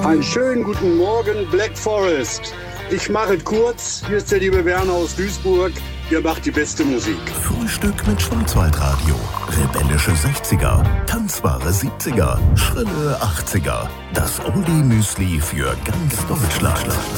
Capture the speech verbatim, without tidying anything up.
Einen schönen guten Morgen, Black Forest. Ich mache es kurz. Hier ist der liebe Werner aus Duisburg. Ihr macht die beste Musik. Frühstück mit Schwarzwaldradio. Rebellische sechziger, tanzbare siebziger, schrille achtziger. Das Oldie-Müsli für ganz Deutschland.